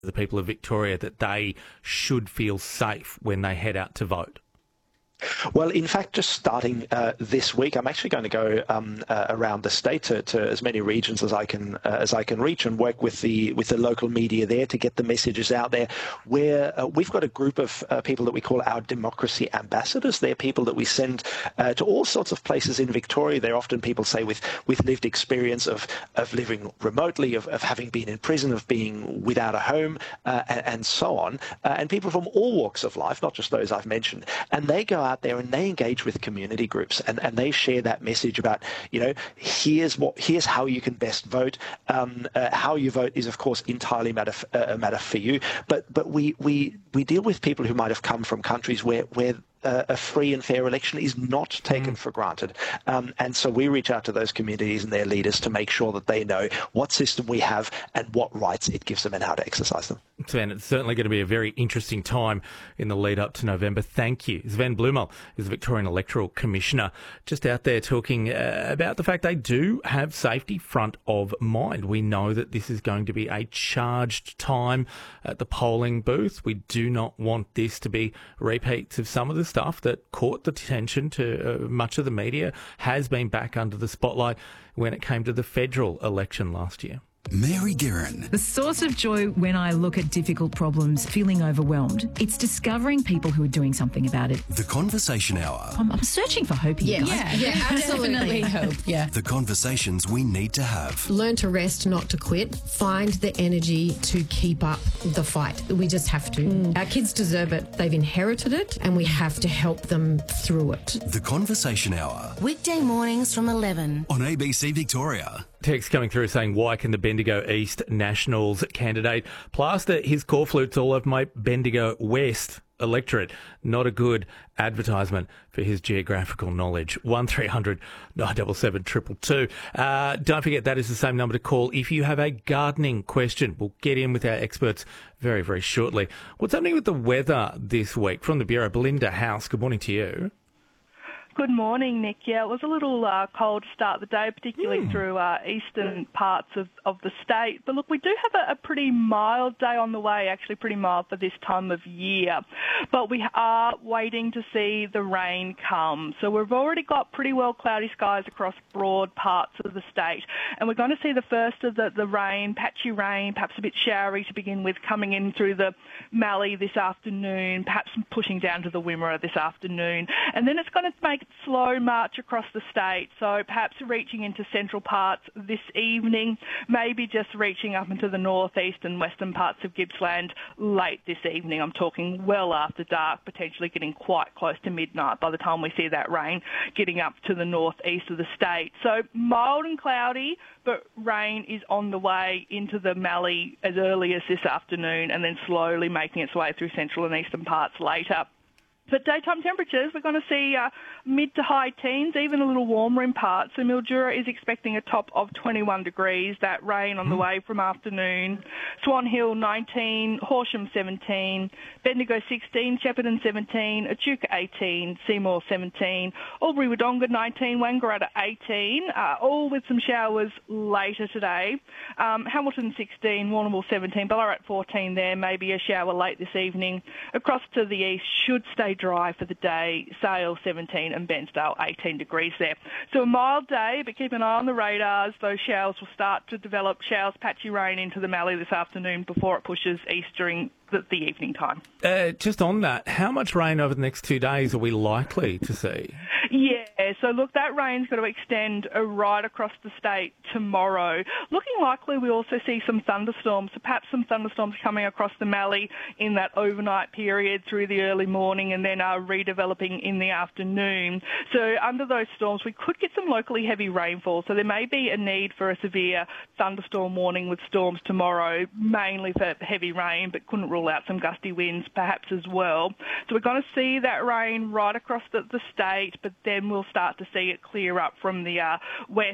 the people of Victoria that they should feel safe when they head out to vote? Well, in fact, just starting this week, I'm actually going to go around the state to as many regions as I can reach and work with the local media there to get the messages out there. Where we've got a group of people that we call our democracy ambassadors. They're people that we send to all sorts of places in Victoria. They're often people, say, with lived experience of living remotely, of having been in prison, of being without a home, and so on. And people from all walks of life, not just those I've mentioned. And they go out there and they engage with community groups and they share that message about, here's how you can best vote. How you vote is, of course, entirely a matter for you. But we deal with people who might have come from countries where a free and fair election is not taken for granted. And so we reach out to those communities and their leaders to make sure that they know what system we have and what rights it gives them and how to exercise them. Sven, it's certainly going to be a very interesting time in the lead up to November. Thank you. Sven Blumel is the Victorian Electoral Commissioner, just out there talking about the fact they do have safety front of mind. We know that this is going to be a charged time at the polling booth. We do not want this to be repeats of some of the stuff that caught the attention to much of the media, has been back under the spotlight when it came to the federal election last year. Mary Guerin. The source of joy when I look at difficult problems, feeling overwhelmed, it's discovering people who are doing something about it. The Conversation Hour. I'm searching for hope here, guys. Yeah, absolutely. Hope, yeah. The conversations we need to have. Learn to rest, not to quit. Find the energy to keep up the fight. We just have to. Our kids deserve it. They've inherited it, and we have to help them through it. The Conversation Hour. Weekday mornings from 11. On ABC Victoria. Text coming through saying, why can the Bendigo East Nationals candidate plaster his corflutes all over my Bendigo West electorate? Not a good advertisement for his geographical knowledge. 1300 977 222. Don't forget, that is the same number to call if you have a gardening question. We'll get in with our experts very, very shortly. What's happening with the weather this week? From the Bureau, Belinda House, good morning to you. Good morning, Nick. Yeah, it was a little cold to start the day, particularly through eastern parts of the state. But look, we do have a pretty mild day on the way, actually pretty mild for this time of year. But we are waiting to see the rain come. So we've already got pretty well cloudy skies across broad parts of the state. And we're going to see the first of the rain, patchy rain, perhaps a bit showery to begin with, coming in through the Mallee this afternoon, perhaps pushing down to the Wimmera this afternoon. And then it's going to make slow march across the state, so perhaps reaching into central parts this evening, maybe just reaching up into the northeast and western parts of Gippsland late this evening. I'm talking well after dark, potentially getting quite close to midnight by the time we see that rain getting up to the northeast of the state. So mild and cloudy, but rain is on the way into the Mallee as early as this afternoon and then slowly making its way through central and eastern parts later. For daytime temperatures, we're going to see mid to high teens, even a little warmer in parts. So Mildura is expecting a top of 21 degrees. That rain on the way from afternoon. Swan Hill 19, Horsham 17, Bendigo 16, Shepparton 17, Echuca 18, Seymour 17, Albury-Wodonga 19, Wangaratta 18, all with some showers later today. Hamilton 16, Warrnambool 17, Ballarat 14 there, maybe a shower late this evening. Across to the east should stay dry for the day. Sale 17 and Bensdale 18 degrees there. So a mild day, but keep an eye on the radars. Those showers will start to develop. Showers, patchy rain into the Mallee this afternoon before it pushes east during the evening time. Just on that, how much rain over the next 2 days are we likely to see? Yeah, so look, that rain's going to extend right across the state tomorrow. Looking likely we also see some thunderstorms, so perhaps some thunderstorms coming across the Mallee in that overnight period through the early morning and then redeveloping in the afternoon. So under those storms, we could get some locally heavy rainfall, so there may be a need for a severe thunderstorm warning with storms tomorrow, mainly for heavy rain, but couldn't rule out some gusty winds perhaps as well. So we're going to see that rain right across the state, but then we'll start to see it clear up from the west,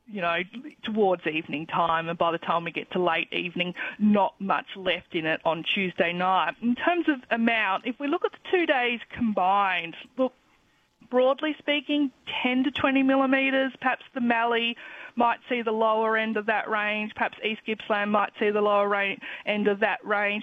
towards evening time, and by the time we get to late evening, not much left in it on Tuesday night. In terms of amount, if we look at the 2 days combined, look, broadly speaking, 10 to 20 millimetres. Perhaps the Mallee might see the lower end of that range. Perhaps East Gippsland might see the lower end of that range.